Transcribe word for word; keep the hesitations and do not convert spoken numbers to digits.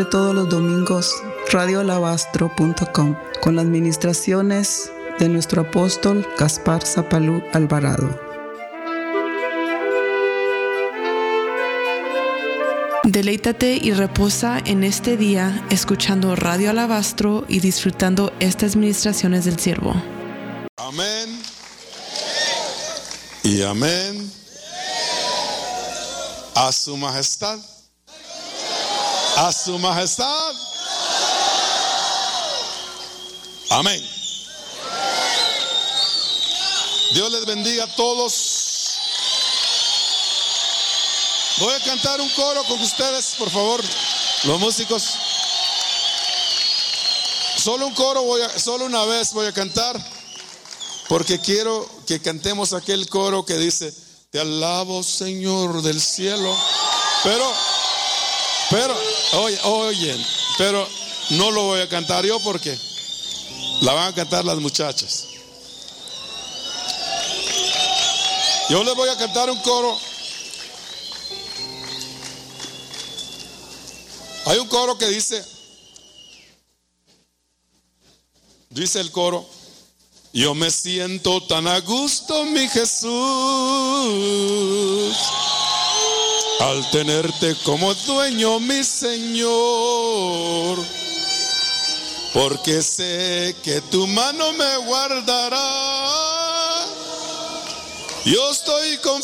Todos los domingos, radio alabastro punto com, con las ministraciones de nuestro apóstol Gaspar Zapalú Alvarado. Deleítate y reposa en este día escuchando Radio Alabastro y disfrutando estas ministraciones del siervo. Amén. Y amén. A su majestad. A su majestad. Amén. Dios les bendiga a todos. Voy a cantar un coro con ustedes, por favor, los músicos. Solo un coro, voy a, solo una vez voy a cantar, porque quiero que cantemos aquel coro que dice: te alabo, Señor del cielo. Pero, pero, oye, oyen, pero no lo voy a cantar yo porque la van a cantar las muchachas. Yo les voy a cantar un coro. Hay un coro que dice, dice el coro: yo me siento tan a gusto, mi Jesús, al tenerte como dueño, mi Señor, porque sé que tu mano me guardará. Yo estoy con